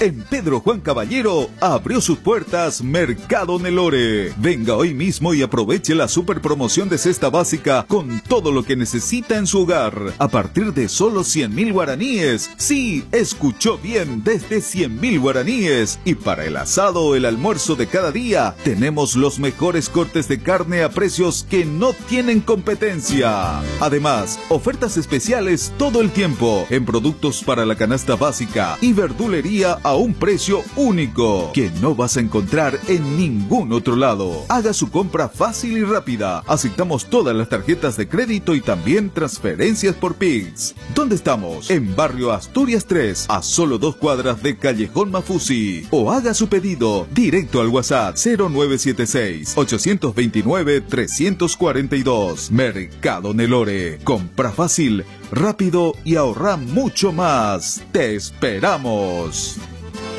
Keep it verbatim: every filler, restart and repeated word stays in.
En Pedro Juan Caballero abrió sus puertas Mercado Nelore. Venga hoy mismo y aproveche la super promoción de cesta básica con todo lo que necesita en su hogar a partir de solo cien mil guaraníes. Sí, escuchó bien, desde cien mil guaraníes. Y para el asado o el almuerzo de cada día tenemos los mejores cortes de carne a precios que no tienen competencia. Además, ofertas especiales todo el tiempo en productos para la canasta básica y verdulería a un precio único que no vas a encontrar en ningún otro lado. Haga su compra fácil y rápida. Aceptamos todas las tarjetas de crédito y también transferencias por Pix. ¿Dónde estamos? En Barrio Asturias tres, a solo dos cuadras de Callejón Mafusi. O haga su pedido directo al WhatsApp cero nueve siete seis, ocho dos nueve, tres cuatro dos. Mercado Nelore. Compra fácil, rápido y ahorra mucho más. ¡Te esperamos!